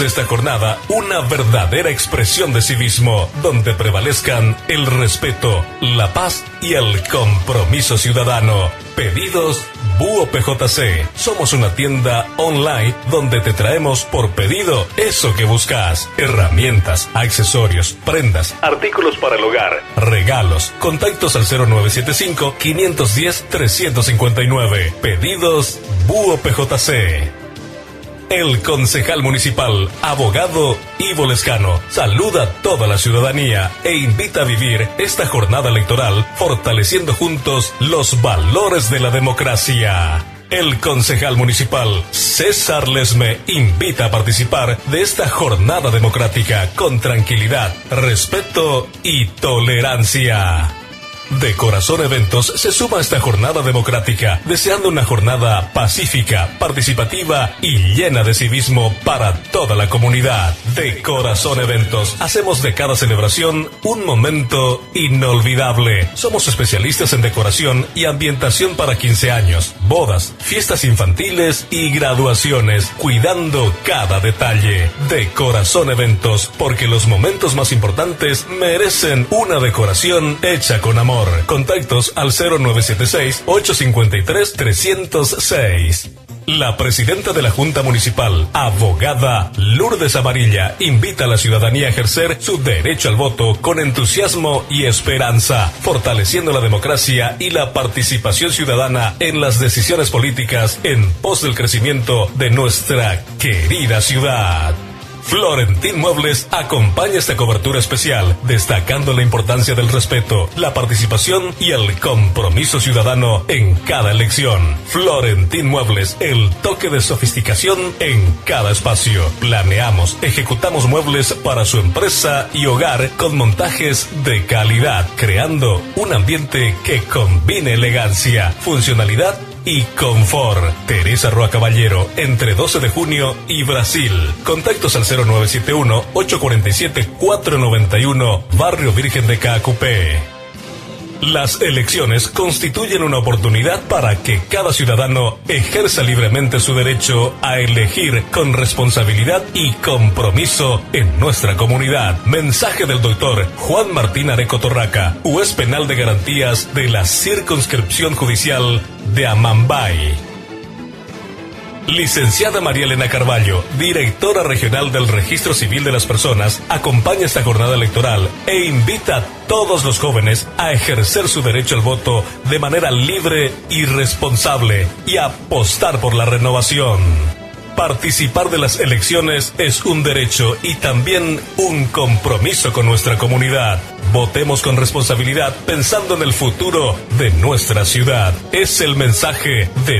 Esta jornada, una verdadera expresión de civismo, donde prevalezcan el respeto, la paz y el compromiso ciudadano. Pedidos Búho PJC. Somos una tienda online donde te traemos por pedido eso que buscas: herramientas, accesorios, prendas, artículos para el hogar, regalos. Contactos al 0975-510-359. Pedidos Búho PJC. El concejal municipal, abogado Ivo Lescano, saluda a toda la ciudadanía e invita a vivir esta jornada electoral fortaleciendo juntos los valores de la democracia. El concejal municipal César Lesme invita a participar de esta jornada democrática con tranquilidad, respeto y tolerancia. De Corazón Eventos se suma a esta jornada democrática, deseando una jornada pacífica, participativa y llena de civismo para toda la comunidad. De Corazón Eventos, hacemos de cada celebración un momento inolvidable. Somos especialistas en decoración y ambientación para 15 años, bodas, fiestas infantiles y graduaciones, cuidando cada detalle. De Corazón Eventos, porque los momentos más importantes merecen una decoración hecha con amor. Contactos al 0976-853-306. La presidenta de la Junta Municipal, abogada Lourdes Amarilla, invita a la ciudadanía a ejercer su derecho al voto con entusiasmo y esperanza, fortaleciendo la democracia y la participación ciudadana en las decisiones políticas en pos del crecimiento de nuestra querida ciudad. Florentín Muebles acompaña esta cobertura especial, destacando la importancia del respeto, la participación y el compromiso ciudadano en cada elección. Florentín Muebles, el toque de sofisticación en cada espacio. Planeamos, ejecutamos muebles para su empresa y hogar con montajes de calidad, creando un ambiente que combine elegancia, funcionalidad y confort. Teresa Roa Caballero, entre 12 de junio y Brasil. Contactos al 0971-847-491, Barrio Virgen de Caacupé. Las elecciones constituyen una oportunidad para que cada ciudadano ejerza libremente su derecho a elegir con responsabilidad y compromiso en nuestra comunidad. Mensaje del doctor Juan Martín Areco Torraca, juez penal de garantías de la Circunscripción Judicial de Amambay. Licenciada María Elena Carballo, directora regional del Registro Civil de las Personas, acompaña esta jornada electoral e invita a todos los jóvenes a ejercer su derecho al voto de manera libre y responsable y a apostar por la renovación. Participar de las elecciones es un derecho y también un compromiso con nuestra comunidad. Votemos con responsabilidad pensando en el futuro de nuestra ciudad. Es el mensaje de